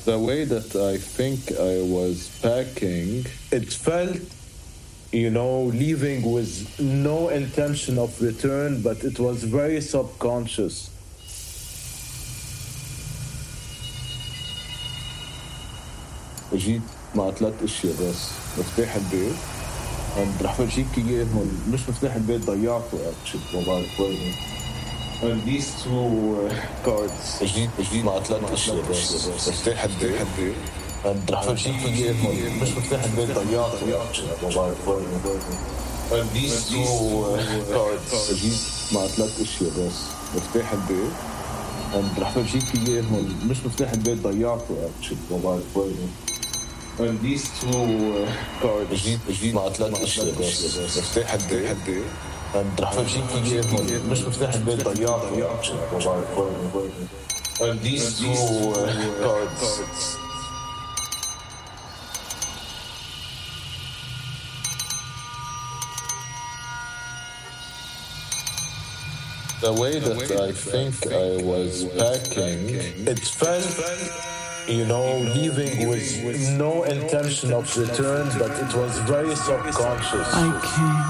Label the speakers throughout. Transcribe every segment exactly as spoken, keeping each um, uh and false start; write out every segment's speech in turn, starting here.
Speaker 1: The way that I think I was packing, it felt, you know, leaving with no intention of return, but it was very subconscious. جيت مع ثلاث اشياء بس مفتاح البيت and رح فرجيك اياهم مش مفتاح البيت ضيعته actually ما بعرف وين and these two uh, cards جيت جيت مع ثلاث اشياء بس مفتاح البيت and رح فرجيك اياهم مش مفتاح البيت ضيعته actually ما بعرف وين and these two uh, cards جيت مع ثلاث اشياء بس مفتاح البيت and رح فرجيك اياهم مش مفتاح البيت ضيعته actually ما بعرف وين and these two uh, cards جيت جيت مع ثلاث اشياء بس مفتاح البيت and رح فرجيك اياهم مش مفتاح البيت ضيعته ما بعرف وين and these two uh, cards the way that I think I was packing, it felt, you know, leaving with no intention of return, but it was very subconscious.
Speaker 2: I came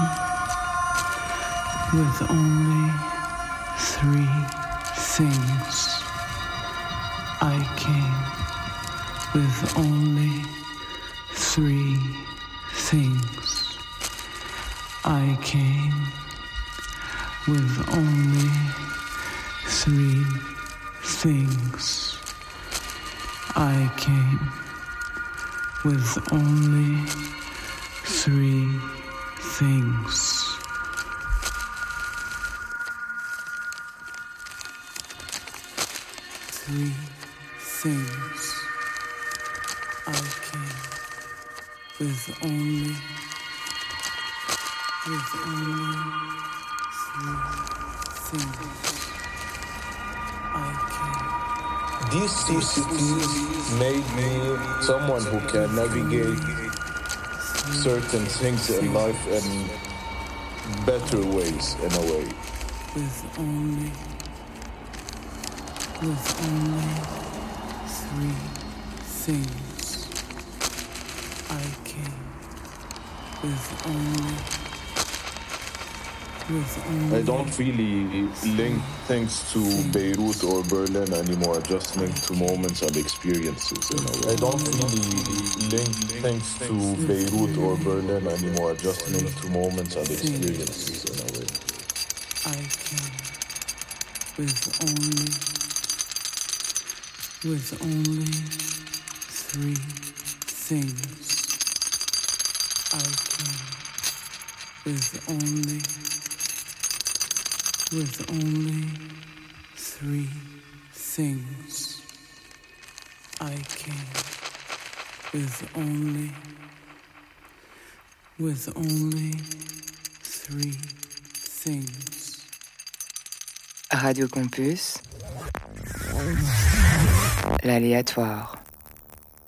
Speaker 2: with only three things. I came with only three things. I came with only three things. I came with only three things. Three things. I came with only, with only three things. I came.
Speaker 1: These two cities made me someone who can navigate certain things in life in better ways, in a way.
Speaker 2: With only, with only three things. I came with only, with only.
Speaker 1: I don't really link things to Beirut or Berlin anymore, just link to moments and experiences in a way. I don't really link things to Beirut or Berlin anymore, just link to moments and experiences in a way.
Speaker 2: I came with only, with only three things. I came with only, with only three things. I came with only, with only three things.
Speaker 3: Radio Campus, l'aléatoire.